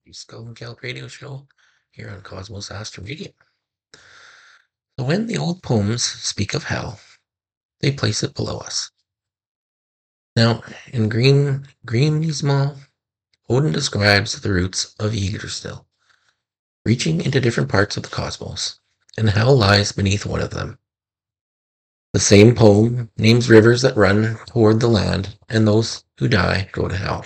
Skull and Kelp radio show here on Cosmos Astro Media. So when the old poems speak of hell, they place it below us. Now, in Grimnismal, Odin describes the roots of Yggdrasil, reaching into different parts of the cosmos, and hell lies beneath one of them. The same poem names rivers that run toward the land, and those who die go to hell.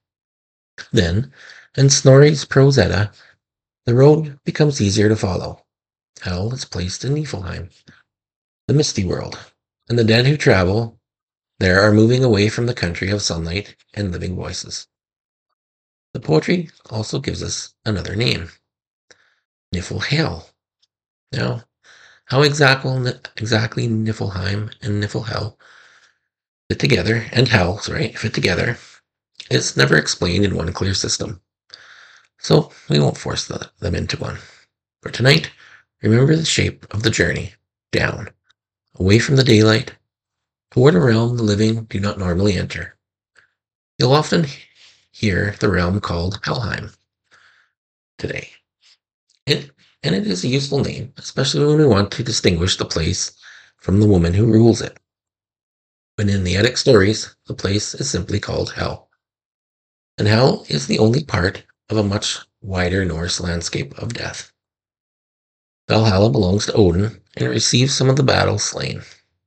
Then, in Snorri's Prose Edda, the road becomes easier to follow. Hell is placed in Niflheim, the misty world, and the dead who travel there are moving away from the country of sunlight and living voices. The poetry also gives us another name, Niflhel. Now, how exactly Niflheim and Niflhel fit together, and Hell, fit together, is never explained in one clear system. So we won't force them into one. For tonight, remember the shape of the journey, down, away from the daylight, toward a realm the living do not normally enter. You'll often hear the realm called Helheim today. And it is a useful name, especially when we want to distinguish the place from the woman who rules it. But in the Eddic stories, the place is simply called Hell. And Hell is the only part of a much wider Norse landscape of death. Valhalla belongs to Odin and receives some of the battles slain.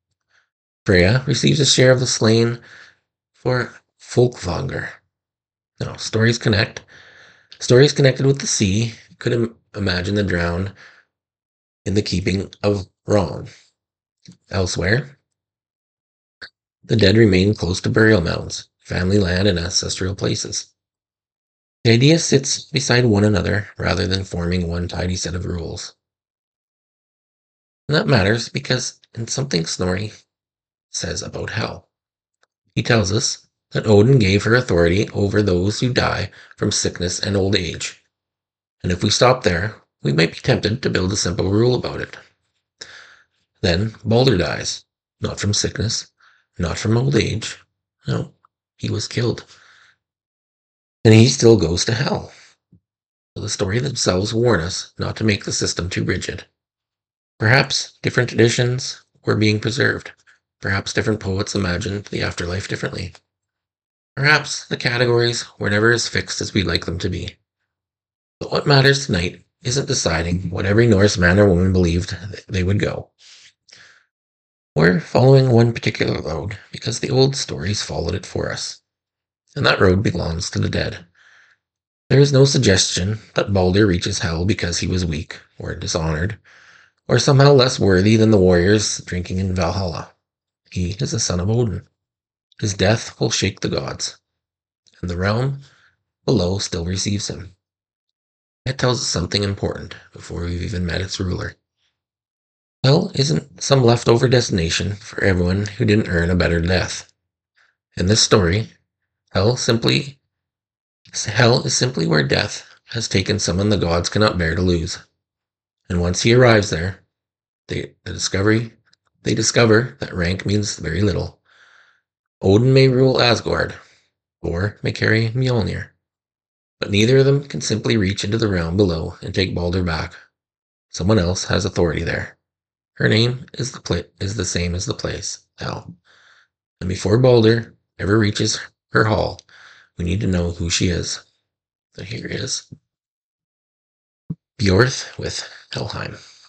Freya receives a share of the slain for Folkvanger. Now, stories connected with the sea could imagine the drowned in the keeping of Ron. Elsewhere, the dead remain close to burial mounds, family land, and ancestral places. The idea sits beside one another rather than forming one tidy set of rules. And that matters because in something Snorri says about hell, he tells us that Odin gave her authority over those who die from sickness and old age. And if we stop there, we might be tempted to build a simple rule about it. Then Balder dies, not from sickness, not from old age. No, he was killed. And he still goes to hell. So the story themselves warn us not to make the system too rigid. Perhaps different traditions were being preserved. Perhaps different poets imagined the afterlife differently. Perhaps the categories were never as fixed as we'd like them to be. But what matters tonight isn't deciding what every Norse man or woman believed they would go. We're following one particular road because the old stories followed it for us. And that road belongs to the dead. There is no suggestion that Balder reaches hell because he was weak or dishonored, or somehow less worthy than the warriors drinking in Valhalla. He is a son of Odin. His death will shake the gods, and the realm below still receives him. That tells us something important before we've even met its ruler. Hell isn't some leftover destination for everyone who didn't earn a better death. In this story, hell is simply where death has taken someone the gods cannot bear to lose. And once he arrives there, they discover that rank means very little. Odin may rule Asgard, or may carry Mjolnir, but neither of them can simply reach into the realm below and take Balder back. Someone else has authority there. Her name is the same as the place, Hel. And before Balder ever reaches her hall, we need to know who she is. So here is Bjorth with Helheim.